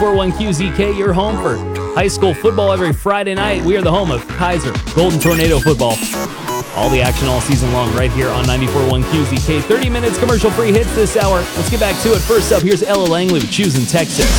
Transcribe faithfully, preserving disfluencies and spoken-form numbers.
ninety-four point one Q Z K, your home for high school football every Friday night. We are the home of Kaiser Golden Tornado football. All the action all season long right here on ninety-four point one Q Z K. thirty minutes commercial-free hits this hour. Let's get back to it. First up, here's Ella Langley with Choosing Texas.